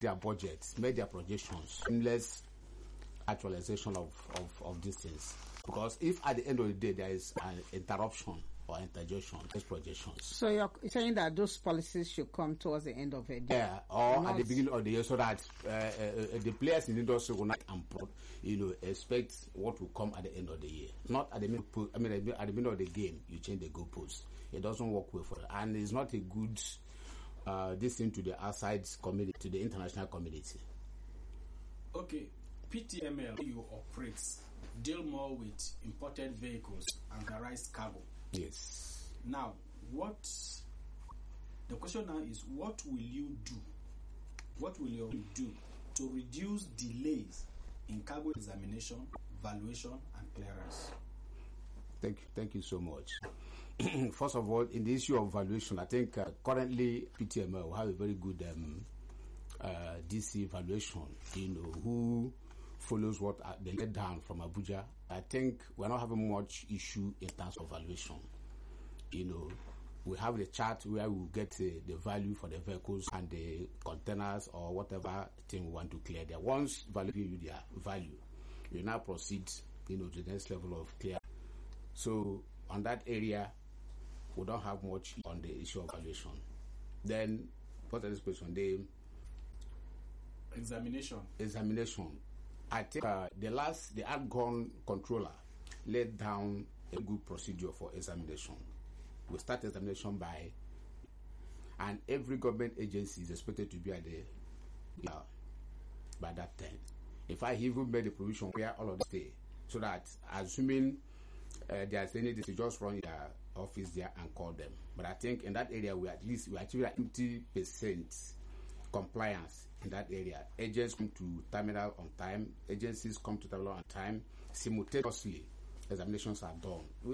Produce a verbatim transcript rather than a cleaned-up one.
their budgets, made their projections, seamless actualization of, of, of these things. Because if at the end of the day there is an interruption or interjection, these projections. So you're saying that those policies should come towards the end of the day? Yeah, or not at the beginning of the year, so that uh, uh, the players in the industry will not, you know, expect what will come at the end of the year. Not at the middle, I mean, at the middle of the game, you change the goalposts. It doesn't work well for it, and it's not a good uh, this thing to the outside community, to the international community. Okay, P T M L you operate deal more with imported vehicles and garage cargo. Yes. Now, what the question now is, what will you do? What will you do to reduce delays in cargo examination, valuation, and clearance? Thank you, thank you so much. First of all, in the issue of valuation, I think uh, currently P T M L will have a very good um, uh, D C valuation. You know, who follows what uh, they let down from Abuja. I think we're not having much issue in terms of valuation. You know, we have the chart where we get uh, the value for the vehicles and the containers or whatever thing we want to clear there. Once value you their value, you now proceed, you know, to the next level of clear. So on that area, we don't have much on the issue of valuation. Then, what's the next question? The examination. Examination. I think uh, the last, the outgone controller laid down a good procedure for examination. We start examination by, and every government agency is expected to be at the, uh, by that time. In fact, he even made a provision where all of them stay, so that assuming uh, there's any, they just run their office there and call them. But I think in that area, we at least we achieve like eighty percent compliance in that area. Agents come to terminal on time. Agencies come to terminal on time. Simultaneously, examinations are done.